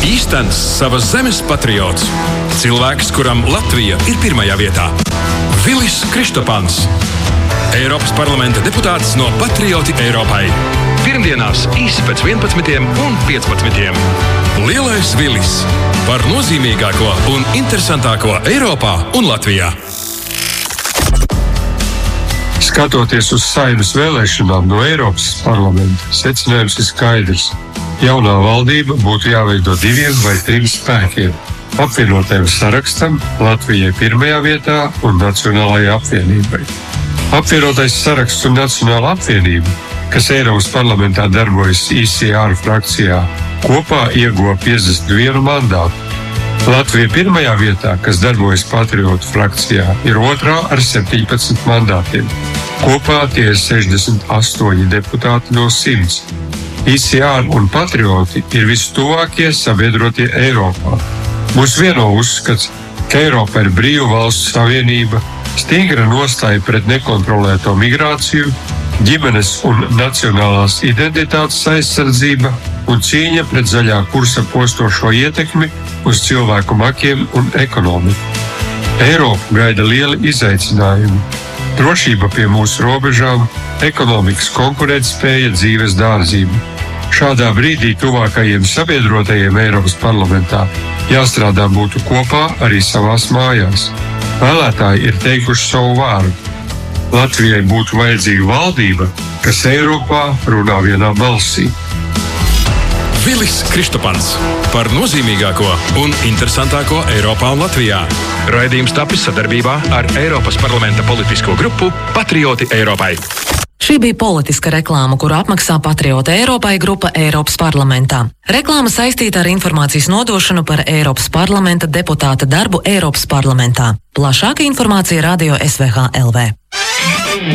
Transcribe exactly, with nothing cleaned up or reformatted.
Īstenis savas zemes patriots. Cilvēks, kuram Latvija ir pirmajā vietā. Vilis Kristopans. Eiropas parlamenta deputāts no Patrioti Eiropai. Pirmdienās īsi pēc vienpadsmitiem un piecpadsmitiem. Lielais Vilis par nozīmīgāko un interesantāko Eiropā un Latvijā. Skatoties uz Saeimas vēlēšanām no Eiropas parlamenta, secinājums ir skaidrs. Jaunā valdība būtu jāveido diviem vai trim spēkiem. Apvienotajam sarakstam, Latvijai pirmajā vietā un Nacionālajai apvienībai. Apvienotais saraksts un Nacionāla apvienība, kas Eiropas parlamentā darbojas I C R frakcijā, kopā ieguva piecdesmit vienu mandātu. Latvija pirmajā vietā, kas darbojas Patriotu frakcijā, ir otrā ar septiņpadsmit mandātiem. Kopā tie ir sešdesmit astoņi deputāti no simts. I C R un Patrioti ir vistuvākie sabiedrotie Eiropā. Mūs vieno uzskats, ka Eiropa ir brīvu valstu savienība, stingra nostāja pret nekontrolēto migrāciju, ģimenes un nacionālās identitātes aizsardzība un cīņa pret zaļā kursa postošo ietekmi uz cilvēku makiem un ekonomiku. Eiropu gaida lieli izaicinājumi. Drošība pie mūsu robežām, ekonomikas konkurētspēja, dzīves dārdzība. Šādā brīdī tuvākajiem sabiedrotajiem Eiropas parlamentā jāstrādā būtu kopā arī savās mājās. Vēlētāji ir teikuši savu vārdu. Latvijai būtu vajadzīga valdība, kas Eiropā runā vienā balsī. Vilis Kristopans par nozīmīgāko un interesantāko Eiropā un Latvijā. Raidījums tapis sadarbībā ar Eiropas parlamenta politisko grupu Patrioti Eiropai. Šī bija politiska reklāma, kuru apmaksā Patrioti Eiropai grupa Eiropas parlamentā. Reklāma saistīta ar informācijas nodošanu par Eiropas parlamenta deputāta darbu Eiropas parlamentā. Plašāka informācija radio S V H L V.